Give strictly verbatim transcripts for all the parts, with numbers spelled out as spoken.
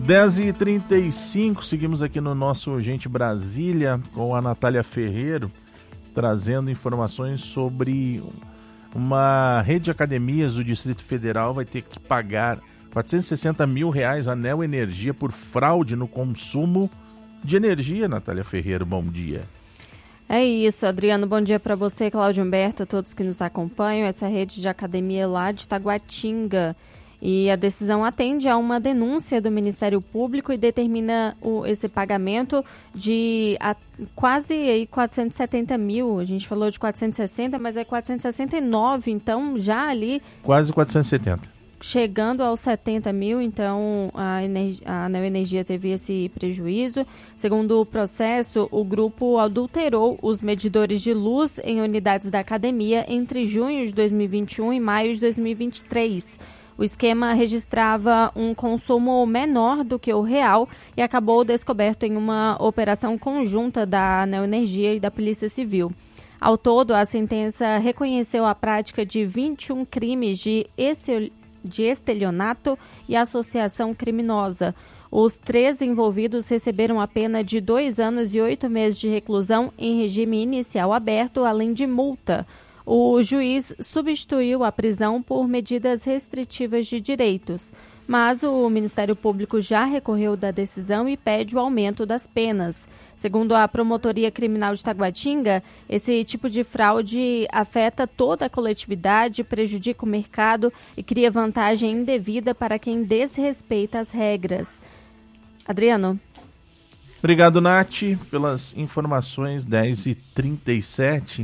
dez e trinta e cinco, seguimos aqui no nosso Gente Brasília com a Natália Ferreiro, trazendo informações sobre uma rede de academias do Distrito Federal vai ter que pagar quatrocentos e sessenta mil reais à Neo Energia por fraude no consumo de energia. Natália Ferreiro, bom dia. É isso, Adriano, bom dia para você, Cláudio Humberto, a todos que nos acompanham. Essa rede de academia lá de Taguatinga. E a decisão atende a uma denúncia do Ministério Público e determina o, esse pagamento de a, quase aí, quatrocentos e setenta mil. A gente falou de quatrocentos e sessenta, mas é quatrocentos e sessenta e nove, então já ali... Quase quatrocentos e setenta. Chegando aos setenta mil, então a, energia, a Neo Energia teve esse prejuízo. Segundo o processo, o grupo adulterou os medidores de luz em unidades da academia entre junho de dois mil e vinte e um e maio de dois mil e vinte e três. O esquema registrava um consumo menor do que o real e acabou descoberto em uma operação conjunta da Neo Energia e da Polícia Civil. Ao todo, a sentença reconheceu a prática de vinte e um crimes de, esse, de estelionato e associação criminosa. Os três envolvidos receberam a pena de dois anos e oito meses de reclusão em regime inicial aberto, além de multa. O juiz substituiu a prisão por medidas restritivas de direitos, mas o Ministério Público já recorreu da decisão e pede o aumento das penas. Segundo a Promotoria Criminal de Taguatinga, esse tipo de fraude afeta toda a coletividade, prejudica o mercado e cria vantagem indevida para quem desrespeita as regras. Adriano. Obrigado, Nath, pelas informações. Dez e trinta e sete.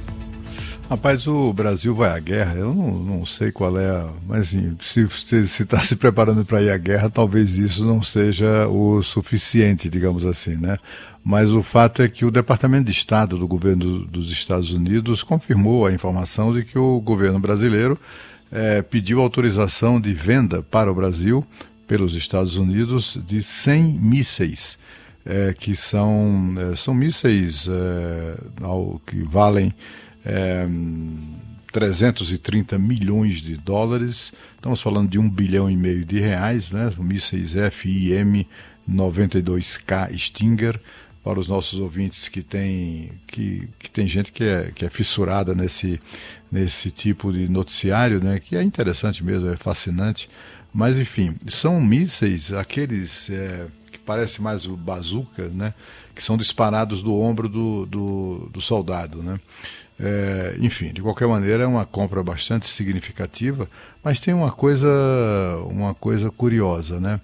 Rapaz, o Brasil vai à guerra, eu não, não sei qual é, a, mas assim, se está se, se preparando para ir à guerra, talvez isso não seja o suficiente, digamos assim, né? Mas o fato é que o Departamento de Estado do governo dos Estados Unidos confirmou a informação de que o governo brasileiro é, pediu autorização de venda para o Brasil, pelos Estados Unidos, de cem mísseis, é, que são, é, são mísseis é, ao, que valem É, trezentos e trinta milhões de dólares, estamos falando de um bilhão e meio de reais, né? Mísseis F I M noventa e dois K Stinger, para os nossos ouvintes que tem, que, que tem gente que é, que é fissurada nesse, nesse tipo de noticiário, né? Que é interessante mesmo, é fascinante, mas enfim, são mísseis, aqueles é, que parecem mais o bazooka, né? Que são disparados do ombro do, do, do soldado, né? É, enfim, de qualquer maneira é uma compra bastante significativa, mas tem uma coisa, uma coisa curiosa, né?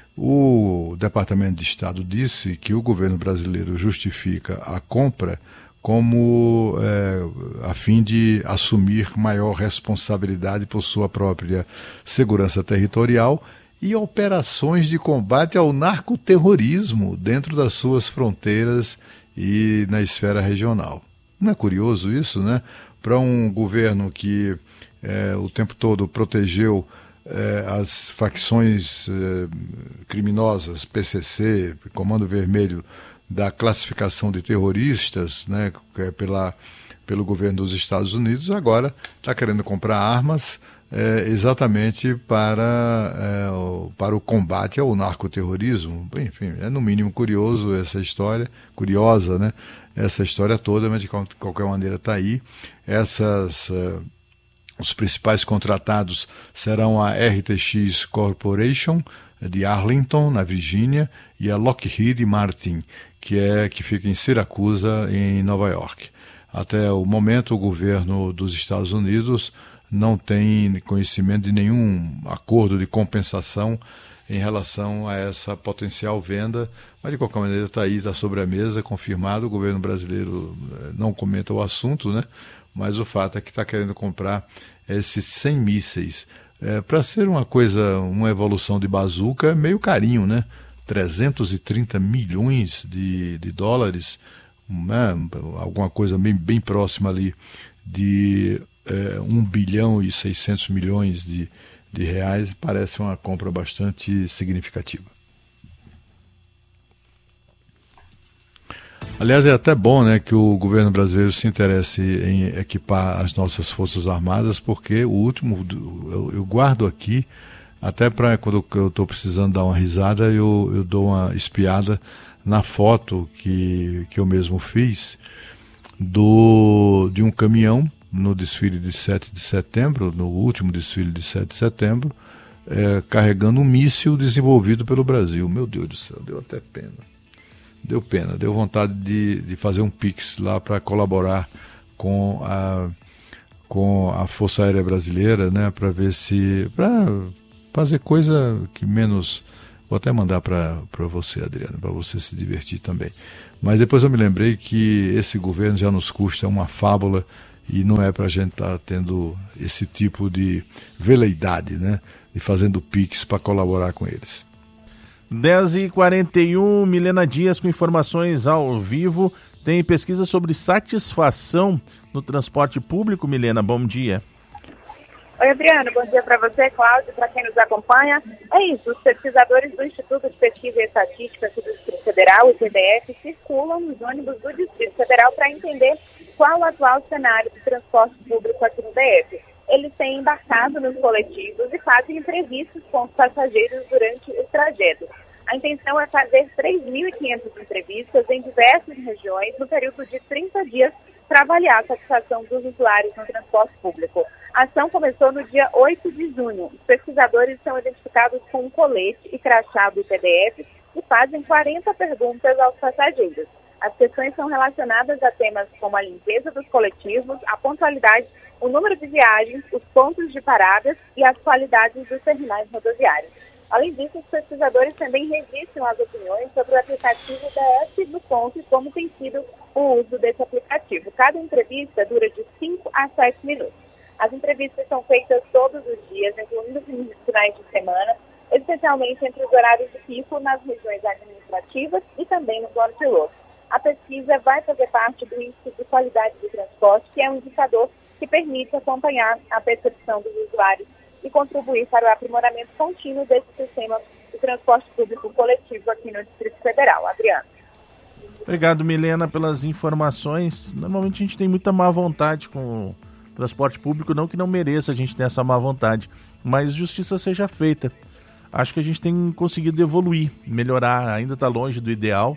O Departamento de Estado disse que o governo brasileiro justifica a compra como é, a fim de assumir maior responsabilidade por sua própria segurança territorial e operações de combate ao narcoterrorismo dentro das suas fronteiras e na esfera regional. Não é curioso isso, né? Para um governo que é, o tempo todo protegeu é, as facções é, criminosas, P C C, Comando Vermelho, da classificação de terroristas, né, pela, pelo governo dos Estados Unidos, agora está querendo comprar armas é, exatamente para, é, o, para o combate ao narcoterrorismo. Enfim, é no mínimo curioso essa história, curiosa, né? Essa história toda, mas de qualquer maneira está aí. Essas, uh, os principais contratados serão a R T X Corporation, de Arlington, na Virgínia, e a Lockheed Martin, que, é, que fica em Siracusa, em Nova York. Até o momento, o governo dos Estados Unidos não tem conhecimento de nenhum acordo de compensação em relação a essa potencial venda, mas de qualquer maneira está aí, está sobre a mesa, confirmado. O governo brasileiro não comenta o assunto, né? Mas o fato é que está querendo comprar esses cem mísseis. É, para ser uma coisa, uma evolução de bazuca, é meio carinho, né? trezentos e trinta milhões de, de dólares, né? Alguma coisa bem, bem próxima ali de é, um bilhão e seiscentos milhões de de reais, parece uma compra bastante significativa. Aliás, é até bom, né, que o governo brasileiro se interesse em equipar as nossas Forças Armadas, porque o último, eu, eu guardo aqui Até para quando eu estou precisando dar uma risada, eu, eu dou uma espiada na foto que, que eu mesmo fiz do, de um caminhão no desfile de sete de setembro, no último desfile de sete de setembro, é, carregando um míssil desenvolvido pelo Brasil. Meu Deus do céu, deu até pena. Deu pena, deu vontade de, de fazer um pix lá para colaborar com a, com a Força Aérea Brasileira, né, para ver se... para fazer coisa que menos... Vou até mandar para você, Adriano, para você se divertir também. Mas depois eu me lembrei que esse governo já nos custa uma fábula e não é para a gente estar tá tendo esse tipo de veleidade, né, de fazendo pix para colaborar com eles. dez e quarenta e um, Milena Dias com informações ao vivo. Tem pesquisa sobre satisfação no transporte público. Milena, bom dia. Oi, Adriano, bom dia para você, Cláudio, para quem nos acompanha. É isso, os pesquisadores do Instituto de Pesquisa e Estatística aqui do Distrito Federal, o I P B F, circulam nos ônibus do Distrito Federal para entender qual o atual cenário do transporte público aqui no D F. Eles têm embarcado nos coletivos e fazem entrevistas com os passageiros durante o trajeto. A intenção é fazer três mil e quinhentas entrevistas em diversas regiões no período de trinta dias para avaliar a satisfação dos usuários no transporte público. A ação começou no dia oito de junho. Os pesquisadores são identificados com um colete e crachá do I P B F e fazem quarenta perguntas aos passageiros. As questões são relacionadas a temas como a limpeza dos coletivos, a pontualidade, o número de viagens, os pontos de paradas e as qualidades dos terminais rodoviários. Além disso, os pesquisadores também registram as opiniões sobre o aplicativo D F do Ponto e como tem sido o uso desse aplicativo. Cada entrevista dura de cinco a sete minutos. As entrevistas são feitas todos os dias, incluindo os finais de semana, especialmente entre os horários de pico nas regiões administrativas e também no plano piloto. A pesquisa vai fazer parte do Índice de Qualidade do Transporte, que é um indicador que permite acompanhar a percepção dos usuários e contribuir para o aprimoramento contínuo desse sistema de transporte público coletivo aqui no Distrito Federal. Adriano. Obrigado, Milena, pelas informações. Normalmente a gente tem muita má vontade com o transporte público, não que não mereça a gente ter essa má vontade, mas justiça seja feita. Acho que a gente tem conseguido evoluir, melhorar, ainda está longe do ideal,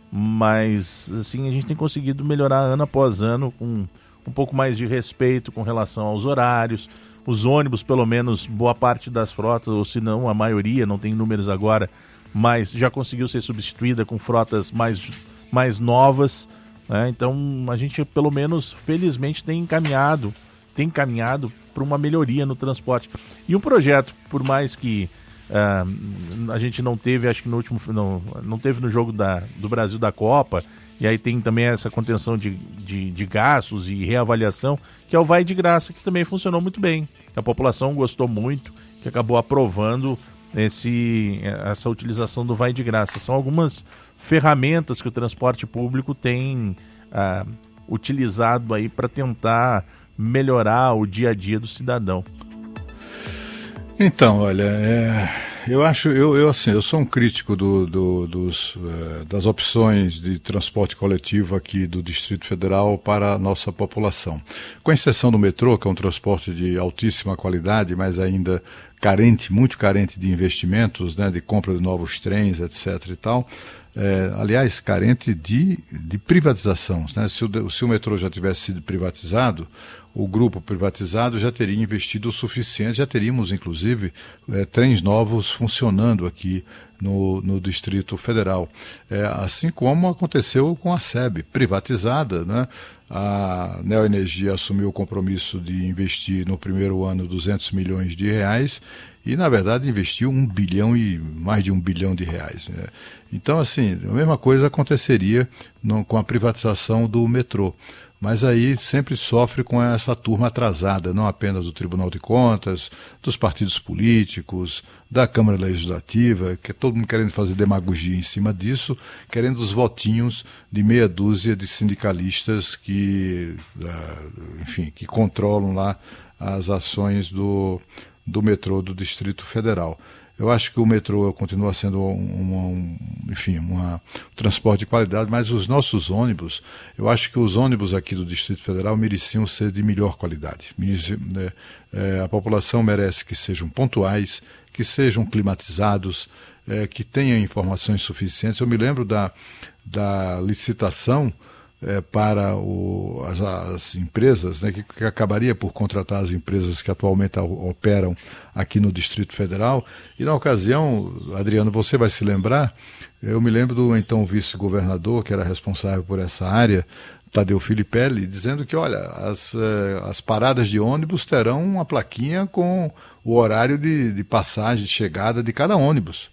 mas assim, a gente tem conseguido melhorar ano após ano com um pouco mais de respeito com relação aos horários. Os ônibus, pelo menos boa parte das frotas, ou se não a maioria, não tem números agora, mas já conseguiu ser substituída com frotas mais, mais novas, né? Então a gente pelo menos felizmente tem encaminhado, tem encaminhado para uma melhoria no transporte. E um projeto, por mais que uh, a gente não teve, acho que no último, não, não teve no jogo da, do Brasil da Copa, e aí tem também essa contenção de, de, de gastos e reavaliação, que é o Vai de Graça, que também funcionou muito bem. A população gostou muito, que acabou aprovando esse, essa utilização do Vai de Graça. São algumas ferramentas que o transporte público tem ah, utilizado aí para tentar melhorar o dia a dia do cidadão. Então, olha, é, eu acho, eu, eu assim, eu sou um crítico do, do, dos, uh, das opções de transporte coletivo aqui do Distrito Federal para a nossa população. Com exceção do metrô, que é um transporte de altíssima qualidade, mas ainda carente, muito carente de investimentos, né, de compra de novos trens, etc e tal. É, aliás, carente de, de privatização, né? Se o, se o metrô já tivesse sido privatizado, o grupo privatizado já teria investido o suficiente, já teríamos, inclusive, é, trens novos funcionando aqui no, no Distrito Federal. É, assim como aconteceu com a S E B, privatizada, né? A Neoenergia assumiu o compromisso de investir no primeiro ano duzentos milhões de reais e, na verdade, investiu um bilhão e mais de um bilhão de reais, né? Então, assim, a mesma coisa aconteceria no, com a privatização do metrô. Mas aí sempre sofre com essa turma atrasada, não apenas do Tribunal de Contas, dos partidos políticos, da Câmara Legislativa, que é todo mundo querendo fazer demagogia em cima disso, querendo os votinhos de meia dúzia de sindicalistas que, enfim, que controlam lá as ações do, do metrô do Distrito Federal. Eu acho que o metrô continua sendo um, um, enfim, uma, um transporte de qualidade, mas os nossos ônibus, eu acho que os ônibus aqui do Distrito Federal mereciam ser de melhor qualidade. É, é, a população merece que sejam pontuais, que sejam climatizados, é, que tenham informações suficientes. Eu me lembro da, da licitação É, para o, as, as empresas, né, que, que acabaria por contratar as empresas que atualmente operam aqui no Distrito Federal. E na ocasião, Adriano, você vai se lembrar, eu me lembro do então vice-governador, que era responsável por essa área, Tadeu Filipelli, dizendo que, olha, as, eh, as paradas de ônibus terão uma plaquinha com o horário de, de passagem, de chegada de cada ônibus.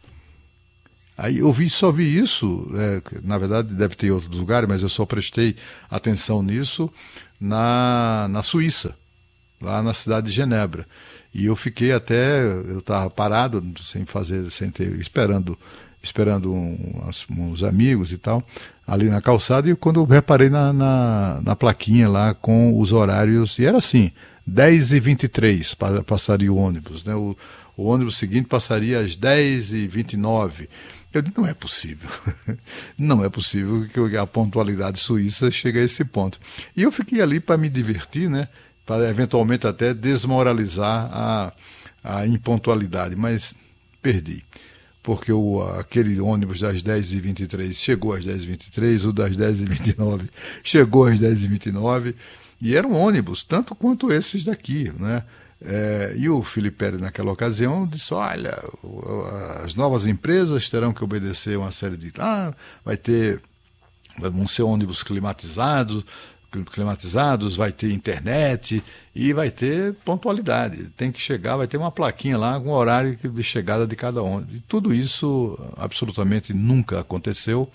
Aí eu vi, só vi isso, é, na verdade deve ter em outros lugares, mas eu só prestei atenção nisso na, na Suíça, lá na cidade de Genebra. E eu fiquei até, eu estava parado, sem fazer, sem ter, esperando, esperando um, uns amigos e tal, ali na calçada, e quando eu reparei na, na, na plaquinha lá com os horários, e era assim, dez e vinte e três passaria o ônibus, né? O, o ônibus seguinte passaria às dez e vinte e nove. Eu disse, não é possível, não é possível que a pontualidade suíça chegue a esse ponto. E eu fiquei ali para me divertir, né, para eventualmente até desmoralizar a, a impontualidade, mas perdi, porque o, aquele ônibus das dez e vinte e três chegou às dez e vinte e três, o das dez e vinte e nove chegou às dez e vinte e nove, e eram ônibus, tanto quanto esses daqui, né? É, e o Filipelli, naquela ocasião, disse, olha, as novas empresas terão que obedecer uma série de... Ah, vai ter... vão ser ônibus climatizados, climatizados, vai ter internet e vai ter pontualidade. Tem que chegar, vai ter uma plaquinha lá com o horário de chegada de cada ônibus. E tudo isso absolutamente nunca aconteceu.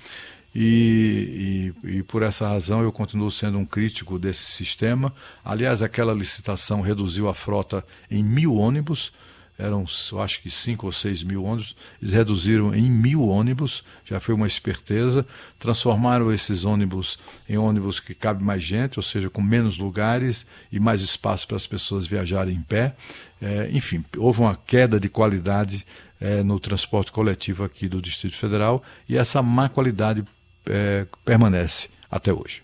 E, e, e por essa razão eu continuo sendo um crítico desse sistema. Aliás, aquela licitação reduziu a frota em mil ônibus, eram, eu acho que cinco ou seis mil ônibus, eles reduziram em mil ônibus, já foi uma esperteza, transformaram esses ônibus em ônibus que cabe mais gente, ou seja, com menos lugares e mais espaço para as pessoas viajarem em pé. É, enfim, houve uma queda de qualidade é, no transporte coletivo aqui do Distrito Federal, e essa má qualidade É, permanece até hoje.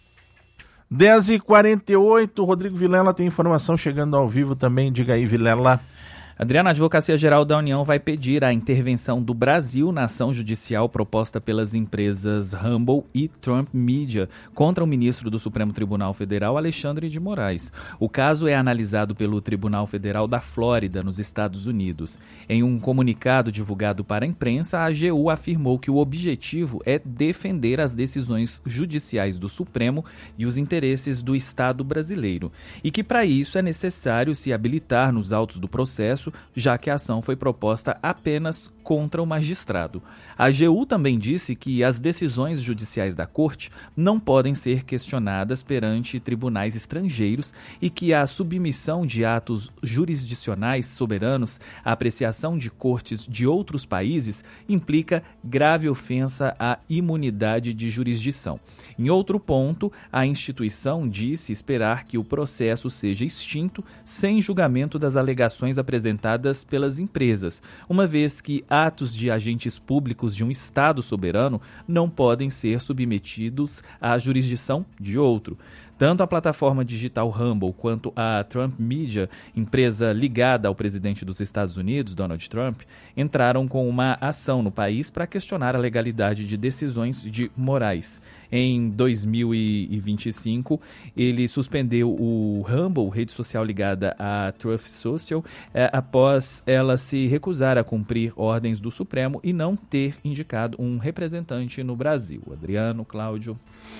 dez e quarenta e oito, Rodrigo Vilela tem informação chegando ao vivo também. Diga aí, Vilela. Adriana, a Advocacia Geral da União vai pedir a intervenção do Brasil na ação judicial proposta pelas empresas Rumble e Trump Media contra o ministro do Supremo Tribunal Federal, Alexandre de Moraes. O caso é analisado pelo Tribunal Federal da Flórida, nos Estados Unidos. Em um comunicado divulgado para a imprensa, a AGU afirmou que o objetivo é defender as decisões judiciais do Supremo e os interesses do Estado brasileiro, e que para isso é necessário se habilitar nos autos do processo, já que a ação foi proposta apenas contra o magistrado. A AGU também disse que as decisões judiciais da Corte não podem ser questionadas perante tribunais estrangeiros e que a submissão de atos jurisdicionais soberanos à apreciação de cortes de outros países implica grave ofensa à imunidade de jurisdição. Em outro ponto, a instituição disse esperar que o processo seja extinto sem julgamento das alegações apresentadas pelas empresas, uma vez que atos de agentes públicos de um Estado soberano não podem ser submetidos à jurisdição de outro. Tanto a plataforma digital Rumble quanto a Trump Media, empresa ligada ao presidente dos Estados Unidos, Donald Trump, entraram com uma ação no país para questionar a legalidade de decisões de Moraes. Em dois mil e vinte e cinco, ele suspendeu o Rumble, rede social ligada à Truth Social, eh, após ela se recusar a cumprir ordens do Supremo e não ter indicado um representante no Brasil. Adriano, Cláudio...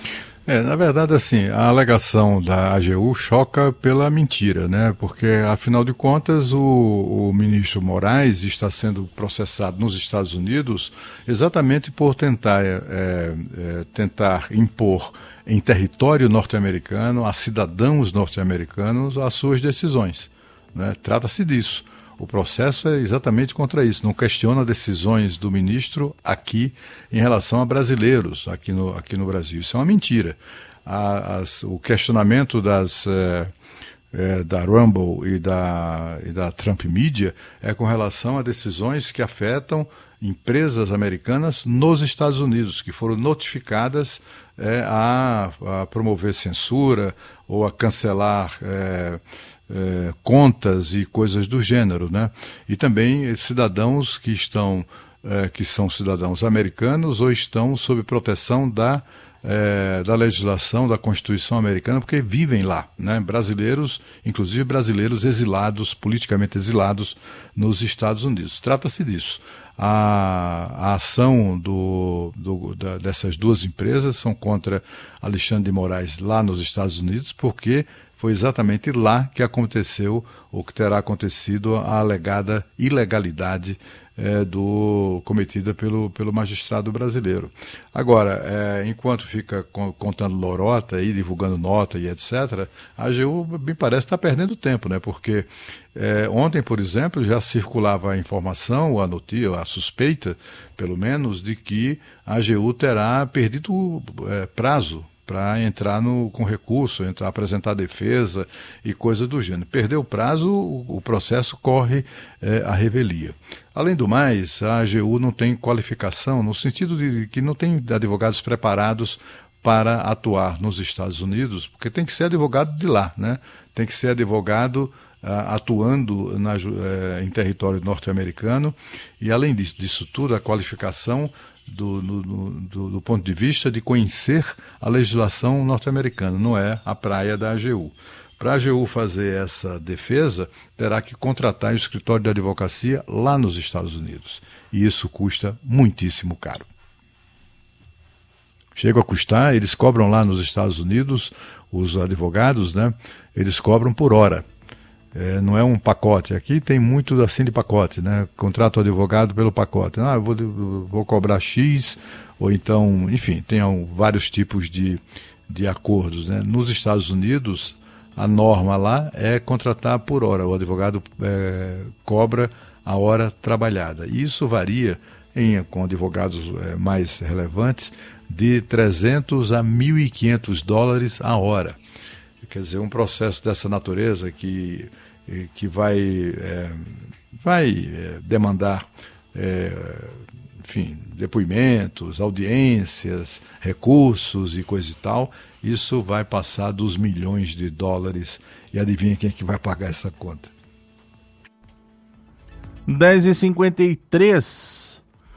É, na verdade, assim, a alegação da AGU choca pela mentira, né? Porque, afinal de contas, o, o ministro Moraes está sendo processado nos Estados Unidos exatamente por tentar, é, é, tentar impor em território norte-americano a cidadãos norte-americanos as suas decisões, né? Trata-se disso. O processo é exatamente contra isso, não questiona decisões do ministro aqui em relação a brasileiros aqui no, aqui no Brasil. Isso é uma mentira. A, as, o questionamento das, é, é, da Rumble e da, e da Trump Media é com relação a decisões que afetam empresas americanas nos Estados Unidos, que foram notificadas é, a, a promover censura ou a cancelar... É, é, contas e coisas do gênero, né? E também cidadãos que estão, é, que são cidadãos americanos ou estão sob proteção da É, da legislação, da Constituição americana, porque vivem lá, né? Brasileiros, inclusive brasileiros exilados, politicamente exilados nos Estados Unidos. Trata-se disso. A, a ação do, do, da, dessas duas empresas são contra Alexandre de Moraes lá nos Estados Unidos, porque foi exatamente lá que aconteceu, ou que terá acontecido, a alegada ilegalidade É, do, cometida pelo, pelo magistrado brasileiro. Agora, é, enquanto fica co- contando lorota e divulgando nota e etcétera, a AGU, me parece, está perdendo tempo, né? Porque é, ontem, por exemplo, já circulava a informação, a notícia, a suspeita, pelo menos, de que a AGU terá perdido é, prazo para entrar no, com recurso, entrar, apresentar defesa e coisa do gênero. Perdeu o prazo, o, o processo corre é, à revelia. Além do mais, a AGU não tem qualificação, no sentido de que não tem advogados preparados para atuar nos Estados Unidos, porque tem que ser advogado de lá, né? Tem que ser advogado ah, atuando na, eh, em território norte-americano, e além disso, disso tudo, a qualificação Do, no, do, do ponto de vista de conhecer a legislação norte-americana, não é a praia da AGU. Para a AGU fazer essa defesa, terá que contratar o escritório de advocacia lá nos Estados Unidos. E isso custa muitíssimo caro. Chega a custar, eles cobram lá nos Estados Unidos, os advogados, né? Eles cobram por hora. É, não é um pacote. Aqui tem muito assim de pacote, né? Contrato o advogado pelo pacote. Ah, eu vou, eu vou cobrar X, ou então, enfim, tem um, vários tipos de, de acordos, né? Nos Estados Unidos, a norma lá é contratar por hora. O advogado é, cobra a hora trabalhada. E isso varia, em, com advogados é, mais relevantes, de trezentos a mil e quinhentos dólares a hora. Quer dizer, um processo dessa natureza que, que vai, é, vai é, demandar, é, enfim, depoimentos, audiências, recursos e coisa e tal, isso vai passar dos milhões de dólares. E adivinha quem é que vai pagar essa conta? dez e cinquenta e três.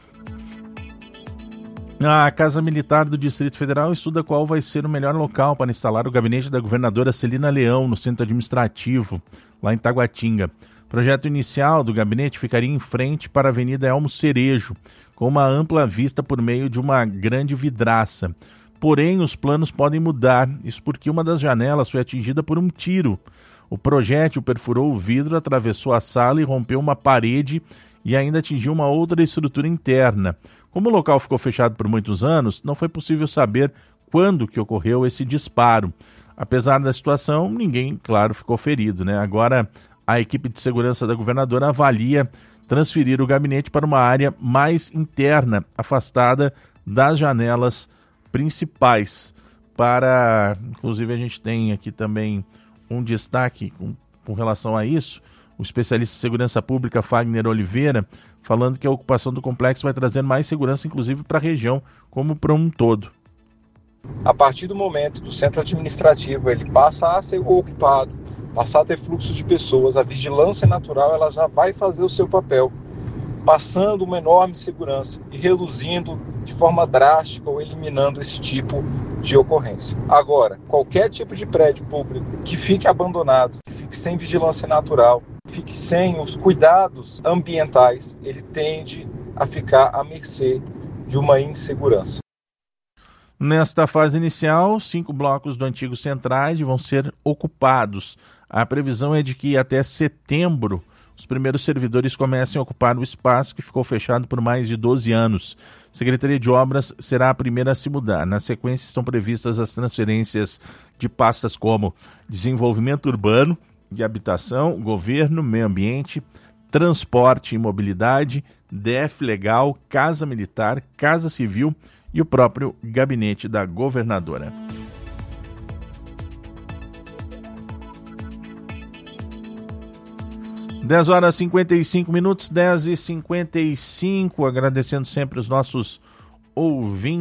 A Casa Militar do Distrito Federal estuda qual vai ser o melhor local para instalar o gabinete da governadora Celina Leão no centro administrativo, lá em Taguatinga. O projeto inicial do gabinete ficaria em frente para a Avenida Elmo Cerejo, com uma ampla vista por meio de uma grande vidraça. Porém, os planos podem mudar, isso porque uma das janelas foi atingida por um tiro. O projétil perfurou o vidro, atravessou a sala e rompeu uma parede e ainda atingiu uma outra estrutura interna. Como o local ficou fechado por muitos anos, não foi possível saber quando que ocorreu esse disparo. Apesar da situação, ninguém, claro, ficou ferido, né? Agora, a equipe de segurança da governadora avalia transferir o gabinete para uma área mais interna, afastada das janelas principais. Para, inclusive, a gente tem aqui também um destaque com, com relação a isso. O especialista em segurança pública, Fagner Oliveira, falando que a ocupação do complexo vai trazer mais segurança, inclusive para a região, como para um todo. A partir do momento do centro administrativo ele passa a ser ocupado, passar a ter fluxo de pessoas, a vigilância natural ela já vai fazer o seu papel, passando uma enorme segurança e reduzindo de forma drástica ou eliminando esse tipo de ocorrência. Agora, qualquer tipo de prédio público que fique abandonado, que fique sem vigilância natural, fique sem os cuidados ambientais, ele tende a ficar à mercê de uma insegurança. Nesta fase inicial, cinco blocos do antigo Centraide vão ser ocupados. A previsão é de que até setembro os primeiros servidores comecem a ocupar o espaço que ficou fechado por mais de doze anos. A Secretaria de Obras será a primeira a se mudar. Na sequência estão previstas as transferências de pastas como desenvolvimento urbano, de habitação, governo, meio ambiente, transporte e mobilidade, D F legal, Casa Militar, Casa Civil e o próprio gabinete da governadora. dez horas e cinquenta e cinco minutos, dez e cinquenta e cinco, agradecendo sempre os nossos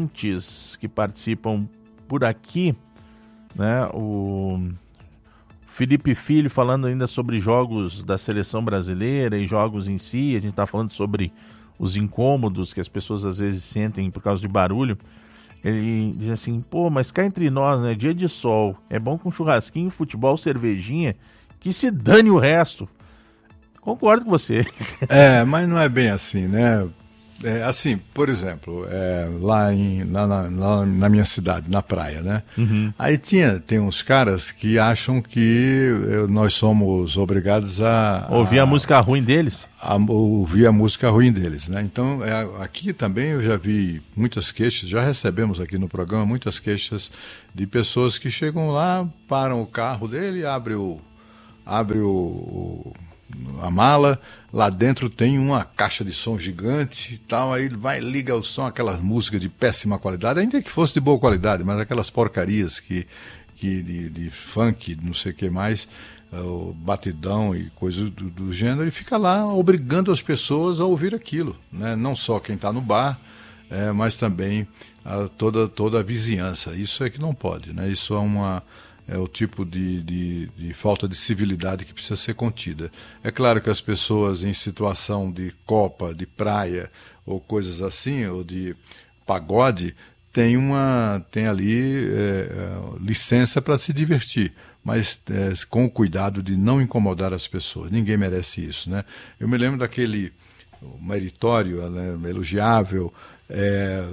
ouvintes que participam por aqui, né? O Felipe Filho falando ainda sobre jogos da seleção brasileira e jogos em si. A gente está falando sobre os incômodos que as pessoas às vezes sentem por causa de barulho. Ele diz assim, pô, mas cá entre nós, né, dia de sol, é bom com churrasquinho, futebol, cervejinha, que se dane o resto. Concordo com você. É, mas não é bem assim, né? É, assim, por exemplo, é, lá, em, lá, na, lá na minha cidade, na praia, né? Uhum. Aí tinha, tem uns caras que acham que nós somos obrigados a... Ouvir a, a música ruim deles? A, ouvir a música ruim deles, né? Então, é, aqui também eu já vi muitas queixas, já recebemos aqui no programa muitas queixas de pessoas que chegam lá, param o carro dele, abre o... Abre o, o a mala, lá dentro tem uma caixa de som gigante e tal, aí vai, liga o som, aquelas músicas de péssima qualidade, ainda que fosse de boa qualidade, mas aquelas porcarias que, que de, de funk, não sei o que mais, uh, batidão e coisas do, do gênero, e fica lá obrigando as pessoas a ouvir aquilo, né? Não só quem está no bar, é, mas também uh, toda, toda a vizinhança. Isso é que não pode, né? Isso é uma... é o tipo de, de, de falta de civilidade que precisa ser contida. É claro que as pessoas em situação de copa, de praia, ou coisas assim, ou de pagode, têm, uma, têm ali é, licença para se divertir, mas é, com o cuidado de não incomodar as pessoas. Ninguém merece isso, né? Eu me lembro daquele meritório, né, elogiável, é,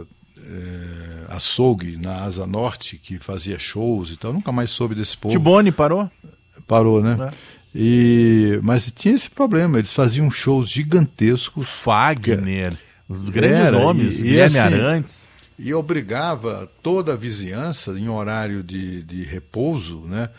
É, açougue na Asa Norte, que fazia shows e tal, nunca mais soube desse povo. Tibone parou? Parou, né? É. E, mas tinha esse problema, eles faziam shows gigantescos. Fagner, os grandes Era, nomes, e, Guilherme e assim, Arantes. E obrigava toda a vizinhança, em horário de, de repouso, né,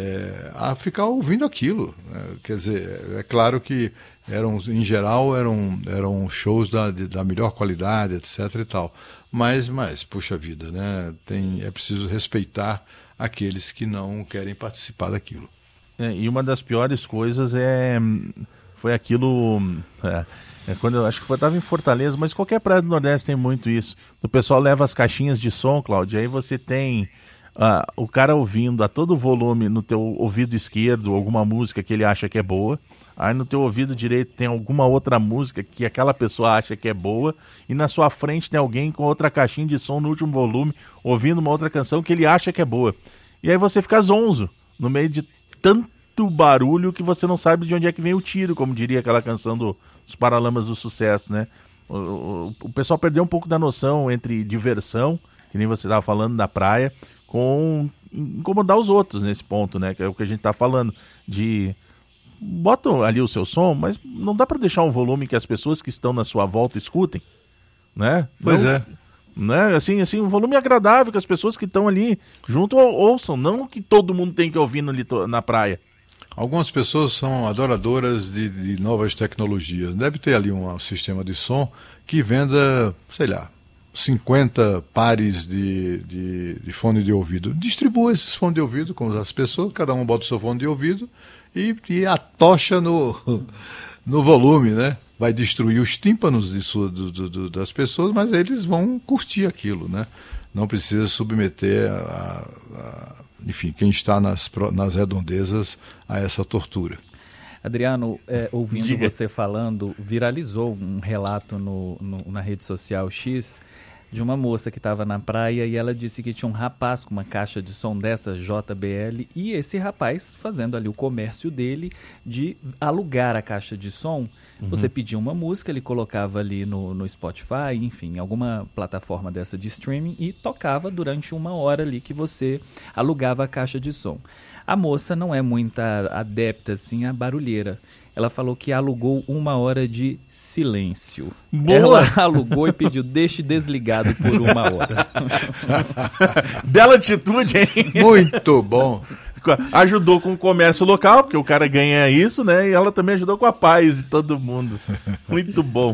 é, a ficar ouvindo aquilo. Né? Quer dizer, é claro que eram, em geral eram, eram shows da, de, da melhor qualidade, etc e tal. Mas, mas, puxa vida, né? Tem, é preciso respeitar aqueles que não querem participar daquilo. É, e uma das piores coisas é foi aquilo, é, é quando eu acho que estava em Fortaleza, mas qualquer praia do Nordeste tem muito isso. O pessoal leva as caixinhas de som, Cláudio, aí você tem uh, o cara ouvindo a todo volume no teu ouvido esquerdo alguma música que ele acha que é boa. Aí no teu ouvido direito tem alguma outra música que aquela pessoa acha que é boa, e na sua frente tem alguém com outra caixinha de som no último volume, ouvindo uma outra canção que ele acha que é boa. E aí você fica zonzo, no meio de tanto barulho que você não sabe de onde é que vem o tiro, como diria aquela canção do, dos Paralamas do Sucesso, né? O, o, o pessoal perdeu um pouco da noção entre diversão, que nem você estava falando da praia, com incomodar os outros nesse ponto, né? Que é o que a gente está falando, de... Bota ali o seu som, mas não dá para deixar um volume que as pessoas que estão na sua volta escutem, né? Pois não, é. Né? Assim, assim, um volume agradável que as pessoas que estão ali junto ouçam, não que todo mundo tem que ouvir no lito- na praia. Algumas pessoas são adoradoras de, de novas tecnologias. Deve ter ali um sistema de som que venda, sei lá, cinquenta pares de, de, de fone de ouvido. Distribua esses fones de ouvido com as pessoas, cada um bota o seu fone de ouvido e, e atocha no, no volume, né? Vai destruir os tímpanos de sua, do, do, das pessoas, mas eles vão curtir aquilo, né? Não precisa submeter, a, a, enfim, quem está nas, nas redondezas a essa tortura. Adriano, é, ouvindo Diga. você falando, viralizou um relato no, no, na rede social X de uma moça que estava na praia e ela disse que tinha um rapaz com uma caixa de som dessa J B L e esse rapaz fazendo ali o comércio dele de alugar a caixa de som. Uhum. Você pedia uma música, ele colocava ali no, no Spotify, enfim, alguma plataforma dessa de streaming e tocava durante uma hora ali que você alugava a caixa de som. A moça não é muito adepta assim à barulheira. Ela falou que alugou uma hora de silêncio. Boa. Ela alugou e pediu, deixe desligado por uma hora. Bela atitude, hein? Muito bom. Ajudou com o comércio local, porque o cara ganha isso, né? E ela também ajudou com a paz de todo mundo. Muito bom.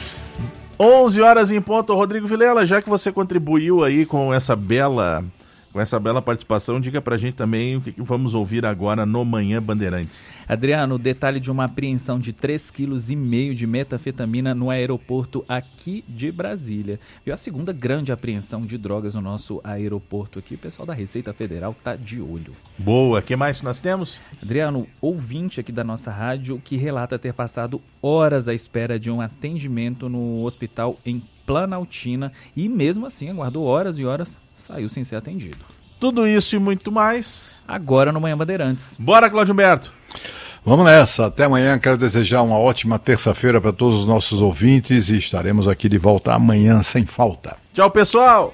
onze horas em ponto. Rodrigo Vilela, já que você contribuiu aí com essa bela... com essa bela participação, diga pra gente também o que, que vamos ouvir agora no Manhã Bandeirantes. Adriano, o detalhe de uma apreensão de três vírgula cinco quilos de metafetamina no aeroporto aqui de Brasília. Viu a segunda grande apreensão de drogas no nosso aeroporto aqui. O pessoal da Receita Federal tá de olho. Boa, o que mais nós temos? Adriano, ouvinte aqui da nossa rádio que relata ter passado horas à espera de um atendimento no hospital em Planaltina e mesmo assim aguardou horas e horas, saiu sem ser atendido. Tudo isso e muito mais agora no Manhã Bandeirantes. Bora, Cláudio Humberto. Vamos nessa, até amanhã. Quero desejar uma ótima terça-feira para todos os nossos ouvintes e estaremos aqui de volta amanhã sem falta. Tchau, pessoal.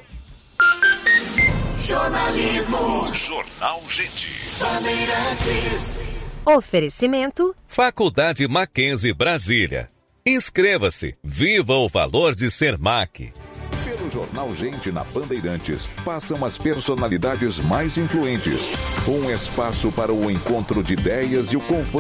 Jornalismo. Jornal Gente. Bandeirantes. Oferecimento Faculdade Mackenzie Brasília. Inscreva-se. Viva o valor de ser M A C. Pelo Jornal Gente na Bandeirantes, passam as personalidades mais influentes. Um espaço para o encontro de ideias e o confronto